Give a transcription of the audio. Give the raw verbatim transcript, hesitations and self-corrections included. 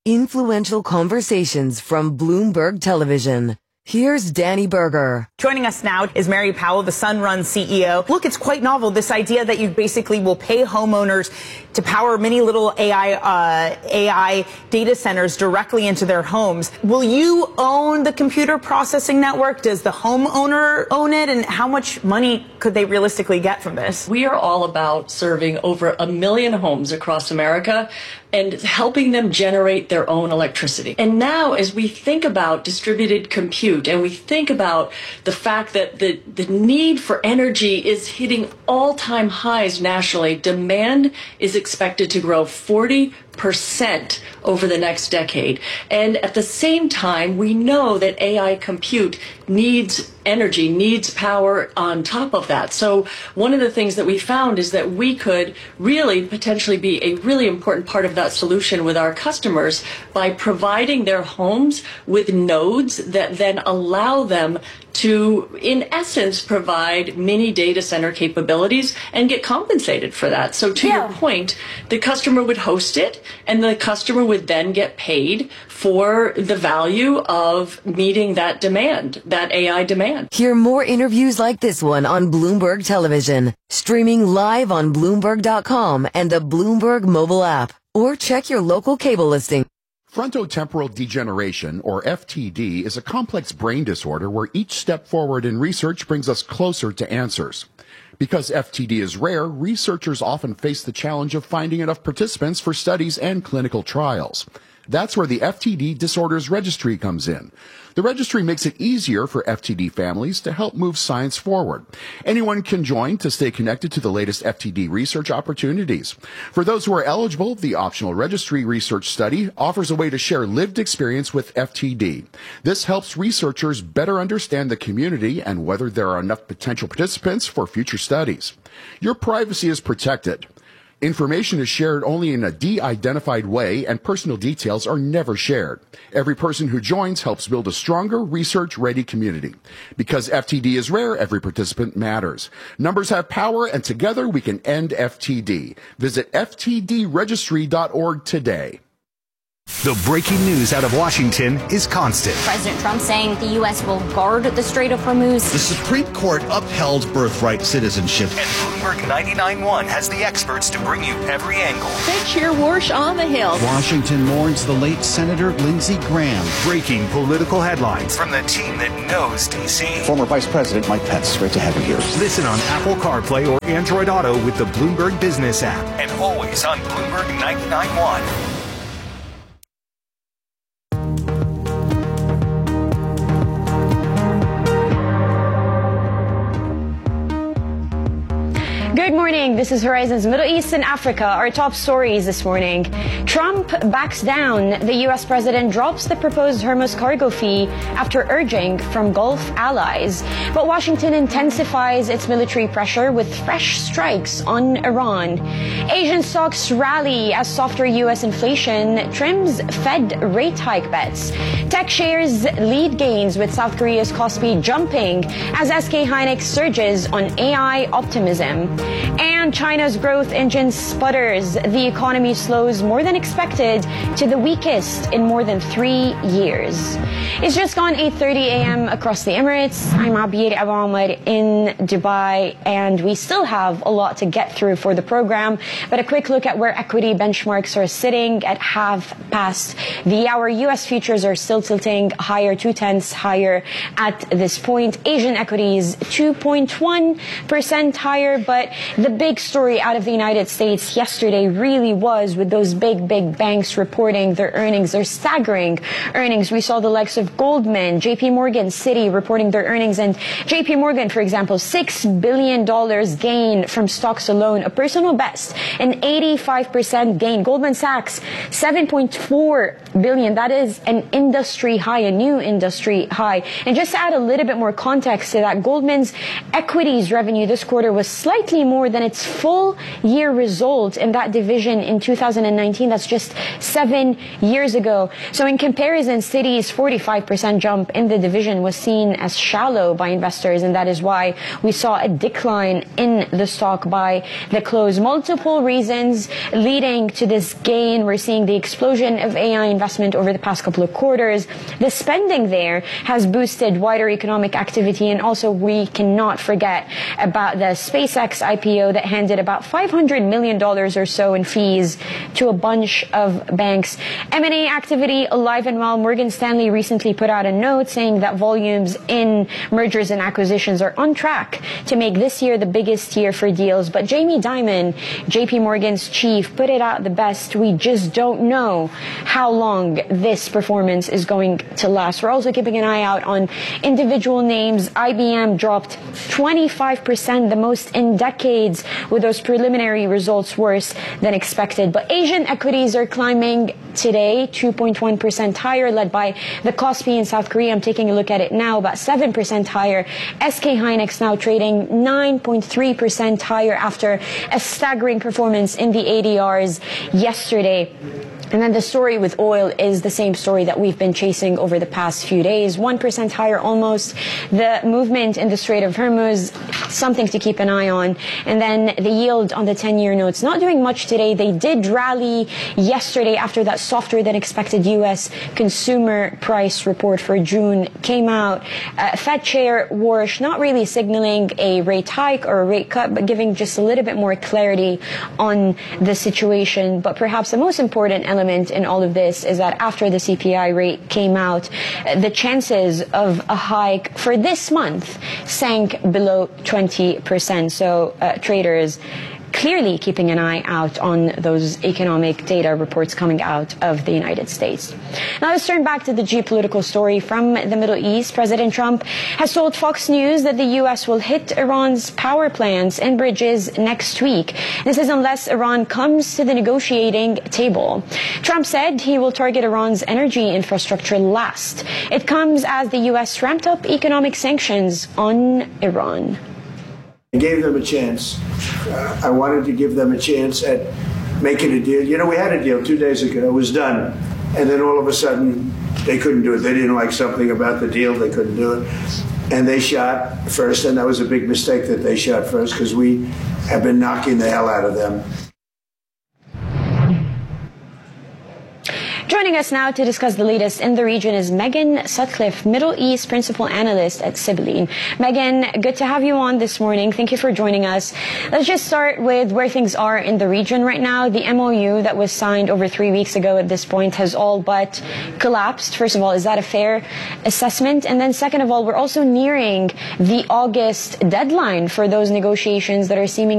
Influential conversations from Bloomberg Television. Here's Danny Berger. Joining us now is Mary Powell, the Sunrun C E O. Look, it's quite novel, this idea that you basically will pay homeowners to power many little A I uh, A I data centers directly into their homes. Will you own the computer processing network? Does the homeowner own it? And how much money could they realistically get from this? We are all about serving over a million homes across America and helping them generate their own electricity. And now, as we think about distributed compute and we think about the fact that the, the need for energy is hitting all-time highs nationally, demand is expected to grow forty percent over the next decade. And at the same time, we know that A I compute needs energy, needs power on top of that. So one of the things that we found is that we could really potentially be a really important part of that solution with our customers by providing their homes with nodes that then allow them to, in essence, provide mini data center capabilities and get compensated for that. So to yeah. your point, the customer would host it, and the customer would then get paid for the value of meeting that demand, that A I demand. Hear more interviews like this one on Bloomberg Television, streaming live on Bloomberg dot com and the Bloomberg mobile app, or check your local cable listing. Frontotemporal degeneration, or F T D, is a complex brain disorder where each step forward in research brings us closer to answers. Because F T D is rare, researchers often face the challenge of finding enough participants for studies and clinical trials. That's where the F T D Disorders Registry comes in. The registry makes it easier for F T D families to help move science forward. Anyone can join to stay connected to the latest F T D research opportunities. For those who are eligible, the optional registry research study offers a way to share lived experience with F T D. This helps researchers better understand the community and whether there are enough potential participants for future studies. Your privacy is protected. Information is shared only in a de-identified way, and personal details are never shared. Every person who joins helps build a stronger, research-ready community. Because F T D is rare, every participant matters. Numbers have power, and together we can end F T D. Visit F T D registry dot org today. The breaking news out of Washington is constant. President Trump saying the U S will guard the Strait of Hormuz. The Supreme Court upheld birthright citizenship. And Bloomberg ninety-nine point one has the experts to bring you every angle. They cheer Warsh on the Hill. Washington mourns the late Senator Lindsey Graham. Breaking political headlines from the team that knows D C. Former Vice President Mike Pence, great to have you here. Listen on Apple CarPlay or Android Auto with the Bloomberg Business app. And always on Bloomberg ninety-nine point one. Good morning. This is Horizon's Middle East and Africa. Our top stories this morning. Trump backs down. The U S president drops the proposed Hormuz cargo fee after urging from Gulf allies. But Washington intensifies its military pressure with fresh strikes on Iran. Asian stocks rally as softer U S inflation trims Fed rate hike bets. Tech shares lead gains with South Korea's Kospi jumping as S K Hynix surges on A I optimism. And China's growth engine sputters. The economy slows more than expected to the weakest in more than three years. It's just gone eight thirty a.m. across the Emirates. I'm Abir Abu Omar in Dubai, and we still have a lot to get through for the program. But a quick look at where equity benchmarks are sitting at half past the hour. U S futures are still tilting higher, two tenths higher at this point. Asian equities two point one percent higher, but the big story out of the United States yesterday really was with those big, big banks reporting their earnings, their staggering earnings. We saw the likes of Goldman, J P Morgan, Citi reporting their earnings. And J P Morgan, for example, six billion dollars gain from stocks alone, a personal best, an eighty-five percent gain. Goldman Sachs, seven point four billion dollars. That is an industry high, a new industry high. And just to add a little bit more context to that, Goldman's equities revenue this quarter was slightly more more than its full year result in that division in two thousand nineteen. That's just seven years ago. So in comparison, Citi's forty-five percent jump in the division was seen as shallow by investors, and that is why we saw a decline in the stock by the close. Multiple reasons leading to this gain. We're seeing the explosion of A I investment over the past couple of quarters. The spending there has boosted wider economic activity, and also we cannot forget about the SpaceX I P O that handed about five hundred million dollars or so in fees to a bunch of banks. M and A activity alive and well. Morgan Stanley recently put out a note saying that volumes in mergers and acquisitions are on track to make this year the biggest year for deals. But Jamie Dimon, J P Morgan's chief, put it out the best. We just don't know how long this performance is going to last. We're also keeping an eye out on individual names. I B M dropped twenty-five percent, the most in decades, with those preliminary results worse than expected. But Asian equities are climbing today, two point one percent higher, led by the Kospi in South Korea. I'm taking a look at it now, about seven percent higher. S K Hynix now trading nine point three percent higher after a staggering performance in the A D Rs yesterday. And then the story with oil is the same story that we've been chasing over the past few days. one percent higher almost. The movement in the Strait of Hormuz, something to keep an eye on. And then the yield on the ten-year notes, not doing much today. They did rally yesterday after that softer than expected U S consumer price report for June came out. Uh, Fed Chair Warsh not really signaling a rate hike or a rate cut, but giving just a little bit more clarity on the situation. But perhaps the most important element element in all of this is that after the C P I rate came out, the chances of a hike for this month sank below twenty percent. So uh, traders clearly keeping an eye out on those economic data reports coming out of the United States. Now let's turn back to the geopolitical story from the Middle East. President Trump has told Fox News that the U S will hit Iran's power plants and bridges next week. This is unless Iran comes to the negotiating table. Trump said he will target Iran's energy infrastructure last. It comes as the U S ramped up economic sanctions on Iran. I gave them a chance. Uh, I wanted to give them a chance at making a deal. You know, we had a deal two days ago. It was done. And then all of a sudden, they couldn't do it. They didn't like something about the deal. They couldn't do it. And they shot first. And that was a big mistake that they shot first, because we have been knocking the hell out of them. Joining us now to discuss the latest in the region is Megan Sutcliffe, Middle East Principal Analyst at Sibylline. Megan, good to have you on this morning. Thank you for joining us. Let's just start with where things are in the region right now. The M O U that was signed over three weeks ago at this point has all but collapsed. First of all, is that a fair assessment? And then second of all, we're also nearing the August deadline for those negotiations that are seeming